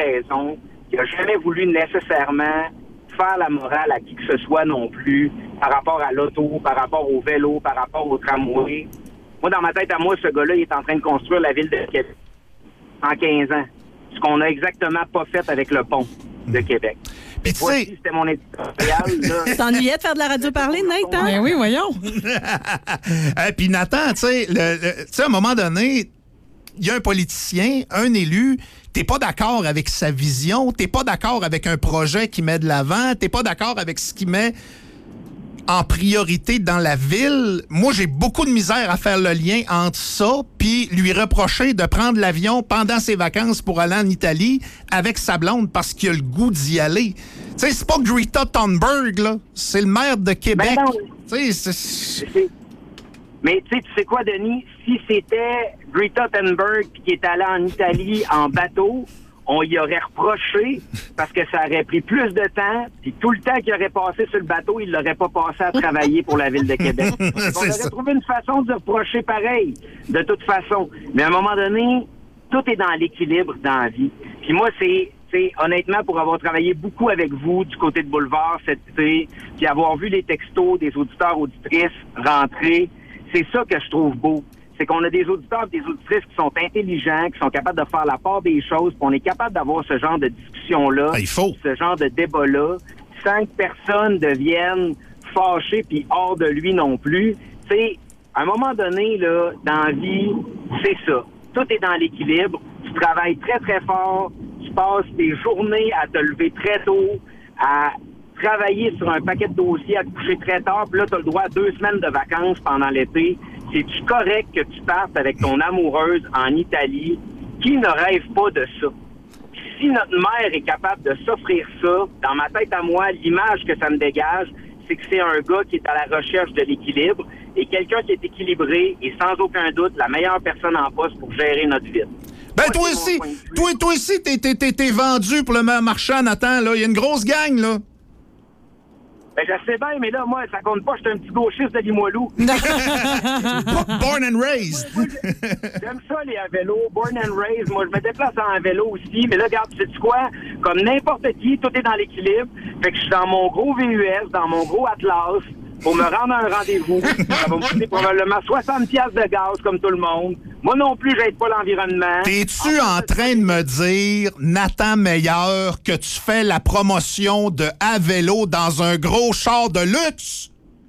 raison, qui n'a jamais voulu nécessairement faire la morale à qui que ce soit non plus, par rapport à l'auto, par rapport au vélo, par rapport au tramway. Moi, dans ma tête à moi, ce gars-là, il est en train de construire la ville de Québec en 15 ans. Ce qu'on n'a exactement pas fait avec le pont de Québec. Puis tu sais... C'était mon éditorial. Tu t'ennuyais de faire de la radio parler, Nathan? Ben oui, voyons. Puis Nathan, tu sais, à un moment donné, il y a un politicien, un élu, t'es pas d'accord avec sa vision, t'es pas d'accord avec un projet qui met de l'avant, t'es pas d'accord avec ce qu'il met en priorité dans la ville. Moi, j'ai beaucoup de misère à faire le lien entre ça puis lui reprocher de prendre l'avion pendant ses vacances pour aller en Italie avec sa blonde parce qu'il a le goût d'y aller. Tu sais, c'est pas Greta Thunberg, là. C'est le maire de Québec. Tu sais, Mais tu sais quoi, Denis? Si c'était Greta Thunberg qui est allée en Italie en bateau, on y aurait reproché parce que ça aurait pris plus de temps, puis tout le temps qu'il aurait passé sur le bateau, il l'aurait pas passé à travailler pour la Ville de Québec. On aurait trouvé une façon de reprocher pareil, de toute façon. Mais à un moment donné, tout est dans l'équilibre dans la vie. Puis moi, c'est honnêtement, pour avoir travaillé beaucoup avec vous du côté de Boulevard cet été, puis avoir vu les textos des auditeurs, auditrices rentrer, c'est ça que je trouve beau. C'est qu'on a des auditeurs et des auditrices qui sont intelligents, qui sont capables de faire la part des choses, puis on est capable d'avoir ce genre de discussion-là, ce genre de débat-là, sans que personne devienne fâché puis hors de lui non plus. Tu sais, à un moment donné, là, dans la vie, c'est ça. Tout est dans l'équilibre. Tu travailles très, très fort. Tu passes des journées à te lever très tôt, à travailler sur un paquet de dossiers, à te coucher très tard, puis là, tu as le droit à 2 semaines de vacances pendant l'été. C'est-tu correct que tu partes avec ton amoureuse en Italie? Qui ne rêve pas de ça? Si notre mère est capable de s'offrir ça, dans ma tête à moi, l'image que ça me dégage, c'est que c'est un gars qui est à la recherche de l'équilibre et quelqu'un qui est équilibré et sans aucun doute la meilleure personne en poste pour gérer notre vie. Ben toi aussi, t'es vendu pour le marchand, Nathan, là. Il y a une grosse gang, là. Ben, je sais bien, mais là, moi, ça compte pas, je suis un petit gauchiste de Limoilou. Born and raised. J'aime ça, les à vélo. Born and raised. Moi, je me déplace en vélo aussi. Mais là, regarde, sais-tu quoi? Comme n'importe qui, tout est dans l'équilibre. Fait que je suis dans mon gros VUS, dans mon gros Atlas, pour me rendre à un rendez-vous. Ça va me coûter probablement 60$ de gaz, comme tout le monde. Moi non plus, j'aide pas l'environnement. T'es-tu en train de me dire, Nathan Meilleur, que tu fais la promotion de à vélo dans un gros char de luxe?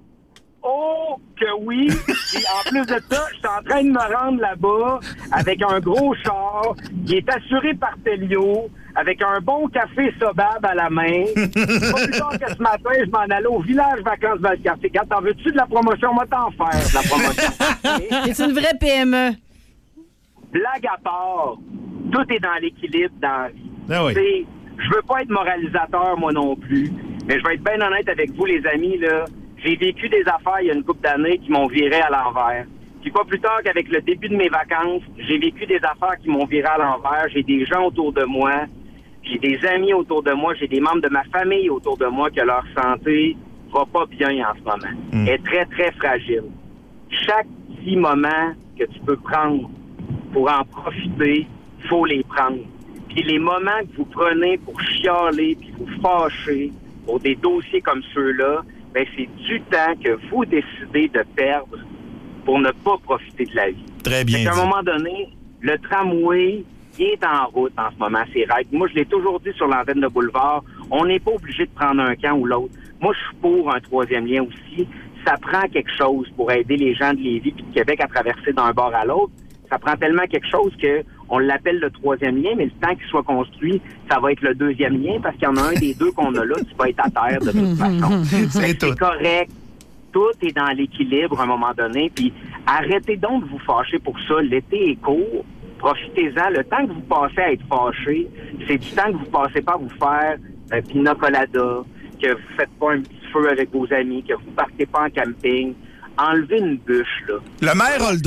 Oh, que oui! Et en plus de ça, je suis en train de me rendre là-bas avec un gros char qui est assuré par Telio, avec un bon café Sobab à la main. Pas plus tard que ce matin, je m'en allais au village vacances Valcartier. Quand t'en veux-tu de la promotion? Moi, t'en faire de la promotion. C'est une vraie PME. Blague à part, tout est dans l'équilibre dans la vie. Ah oui. Je veux pas être moralisateur, moi non plus, mais je vais être bien honnête avec vous, les amis, là. J'ai vécu des affaires il y a une couple d'années qui m'ont viré à l'envers. Puis pas plus tard qu'avec le début de mes vacances, j'ai vécu des affaires qui m'ont viré à l'envers. J'ai des gens autour de moi, j'ai des amis autour de moi, j'ai des membres de ma famille autour de moi que leur santé va pas bien en ce moment. Est très, très fragile. Chaque petit moment que tu peux prendre pour en profiter, faut les prendre. Puis les moments que vous prenez pour chialer puis vous fâcher pour des dossiers comme ceux-là, ben c'est du temps que vous décidez de perdre pour ne pas profiter de la vie. Très bien dit. À un moment donné, le tramway qui est en route en ce moment, c'est raide. Moi, je l'ai toujours dit sur l'antenne de Boulevard, on n'est pas obligé de prendre un camp ou l'autre. Moi, je suis pour un troisième lien aussi. Ça prend quelque chose pour aider les gens de Lévis et de Québec à traverser d'un bord à l'autre. Ça prend tellement quelque chose que on l'appelle le troisième lien, mais le temps qu'il soit construit, ça va être le deuxième lien parce qu'il y en a un des deux qu'on a là, tu vas être à terre de toute façon. C'est correct. Tout est dans l'équilibre à un moment donné. Puis arrêtez donc de vous fâcher pour ça. L'été est court. Profitez-en. Le temps que vous passez à être fâché, c'est du temps que vous passez pas à vous faire un pina colada, que vous faites pas un petit feu avec vos amis, que vous partez pas en camping. Enlever une bûche, là. Le maire a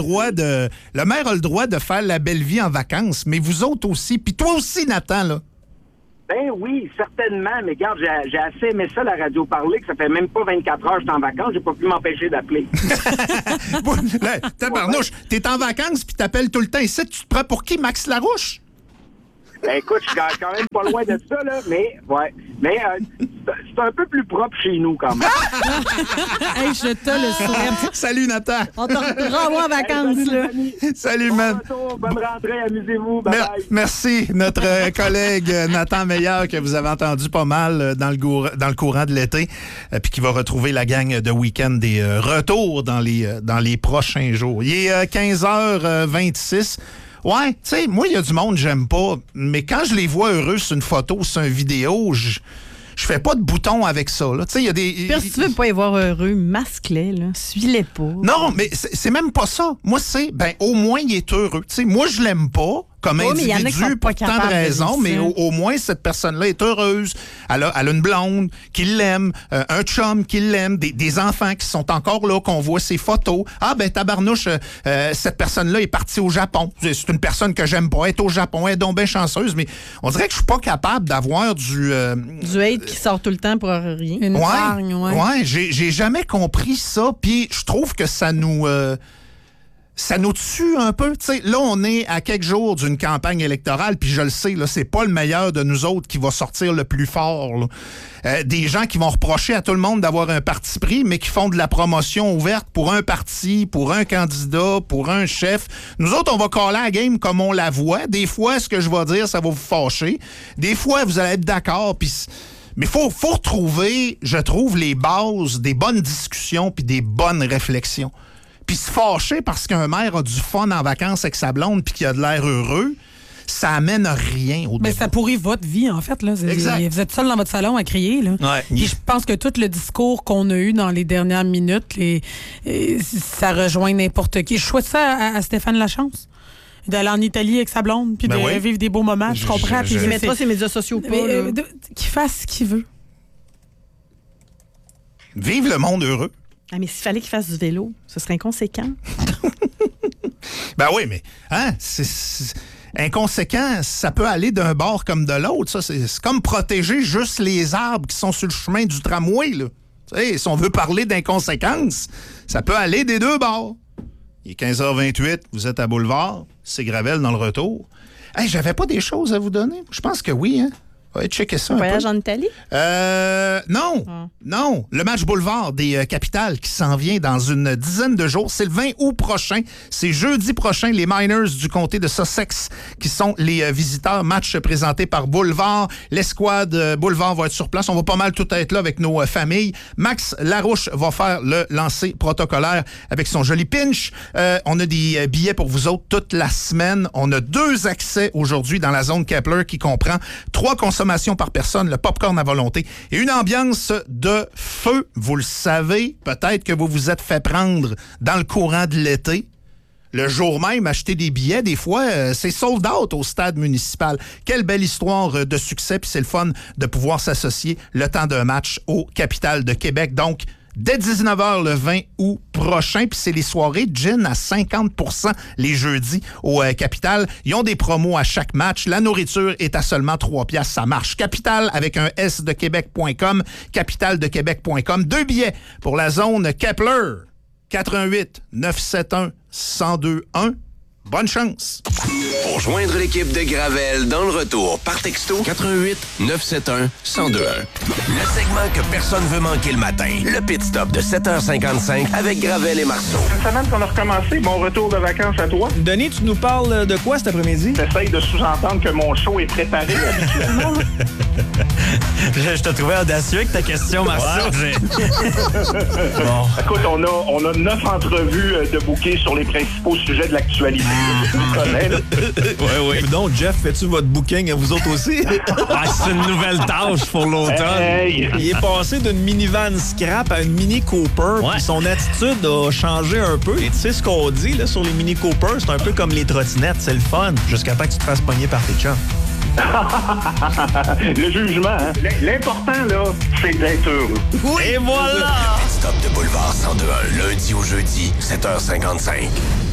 le droit de faire la belle vie en vacances, mais vous autres aussi. Puis toi aussi, Nathan, là. Ben oui, certainement. Mais regarde, j'ai assez aimé ça, la radio parler, que ça fait même pas 24 heures que je suis en vacances. J'ai pas pu m'empêcher d'appeler. Tabarnouche, t'es en vacances puis t'appelles tout le temps. Et tu te prends pour qui, Max Larouche? Ben, écoute, je suis quand même pas loin de ça, là, mais, ouais. Mais c'est un peu plus propre chez nous, quand même. Hey, je te le souhaite. Salut, Nathan. On te revoit en vacances, là. Salut, Bon man. retour, bonne rentrée, amusez-vous. Bye-bye. Merci, notre collègue Nathan Meilleur, que vous avez entendu pas mal dans le courant de l'été, puis qui va retrouver la gang de week-end des retours dans les prochains jours. Il est 15h26. Ouais, tu sais, moi, il y a du monde que j'aime pas, mais quand je les vois heureux sur une photo, sur une vidéo, je fais pas de bouton avec ça. Tu sais, il y a des... Puis si tu veux pas y voir heureux, masque-les, là. Suis-les pas. Non, mais c'est même pas ça. Moi, c'est, au moins, il est heureux. Tu sais, moi, je l'aime pas comme individu pour tant de raisons, mais au moins, cette personne-là est heureuse. Elle a une blonde qui l'aime, un chum qui l'aime, des enfants qui sont encore là, qu'on voit ses photos. Ah, tabarnouche, cette personne-là est partie au Japon. C'est une personne que j'aime pas. Elle est au Japon, elle est donc bien chanceuse, mais on dirait que je suis pas capable d'avoir du hate qui sort tout le temps pour rien. Une hargne, ouais, j'ai jamais compris ça, puis je trouve que ça nous tue un peu. T'sais, là, on est à quelques jours d'une campagne électorale, puis je le sais, là, c'est pas le meilleur de nous autres qui va sortir le plus fort. Des gens qui vont reprocher à tout le monde d'avoir un parti pris, mais qui font de la promotion ouverte pour un parti, pour un candidat, pour un chef. Nous autres, on va caller la game comme on la voit. Des fois, ce que je vais dire, ça va vous fâcher. Des fois, vous allez être d'accord, puis... Mais faut retrouver, je trouve, les bases des bonnes discussions puis des bonnes réflexions. Puis se fâcher parce qu'un maire a du fun en vacances avec sa blonde puis qu'il a de l'air heureux, ça amène rien au débat. Ça pourrit votre vie, en fait. Là. Exact. Vous êtes seul dans votre salon à crier. Là. Ouais. Puis je pense que tout le discours qu'on a eu dans les dernières minutes, ça rejoint n'importe qui. Je souhaite ça à Stéphane Lachance. D'aller en Italie avec sa blonde, puis de vivre des beaux moments, je comprends. Il mettra ses médias sociaux pas. Qu'il fasse ce qu'il veut. Vive le monde heureux. Ah, mais s'il fallait qu'il fasse du vélo, ce serait inconséquent. Oui, mais c'est inconséquent, ça peut aller d'un bord comme de l'autre. Ça, c'est comme protéger juste les arbres qui sont sur le chemin du tramway. Là. Si on veut parler d'inconséquence, ça peut aller des deux bords. Il est 15h28, vous êtes à Boulevard, c'est Gravel dans le retour. Hey, j'avais pas des choses à vous donner? Je pense que oui, hein? Ouais, checker ça un voyage peu. en Italie? Non. Non. Le match Boulevard des Capitals qui s'en vient dans une dizaine de jours. C'est le 20 août prochain. C'est jeudi prochain. Les Miners du comté de Sussex qui sont les visiteurs. Match présenté par Boulevard. L'escouade Boulevard va être sur place. On va pas mal tout être là avec nos familles. Max Larouche va faire le lancer protocolaire avec son joli pinch. On a des billets pour vous autres toute la semaine. On a 2 accès aujourd'hui dans la zone Kepler qui comprend 3 consommations par personne, le popcorn à volonté et une ambiance de feu. Vous le savez, peut-être que vous vous êtes fait prendre dans le courant de l'été. Le jour même, acheter des billets, des fois, c'est sold out au stade municipal. Quelle belle histoire de succès, puis c'est le fun de pouvoir s'associer le temps d'un match au Capitale de Québec. Donc, dès 19h le 20 août prochain, puis c'est les soirées gin à 50% les jeudis au Capitale. Ils ont des promos à chaque match. La nourriture est à seulement 3$. Ça marche. Capitale avec un S de Québec.com, capitaledequebec.com. 2 billets pour la zone Kepler. 88 971 1021. Bonne chance. Pour joindre l'équipe de Gravel dans le retour, par texto 88 971 1021. Le segment que personne veut manquer le matin. Le pit stop de 7h55 avec Gravel et Marceau. Une semaine qu'on a recommencé. Bon retour de vacances à toi. Denis, tu nous parles de quoi cet après-midi? J'essaye de sous-entendre que mon show est préparé habituellement. Je te trouvais audacieux avec ta question, Marceau. Bon. Écoute, on a 9 entrevues de bouquets sur les principaux sujets de l'actualité. Oui. Donc, Jeff, fais-tu votre booking à vous autres aussi? C'est une nouvelle tâche pour l'automne. Hey. Il est passé d'une minivan scrap à une Mini Cooper. Puis son attitude a changé un peu. Et tu sais ce qu'on dit là, sur les Mini Cooper? C'est un peu comme les trottinettes. C'est le fun. Jusqu'à temps que tu te fasses pogner par tes chums. Le jugement, hein? L'important, là, c'est d'être heureux. Oui. Et voilà! Le pit stop de Boulevard 1021, lundi au jeudi, 7h55.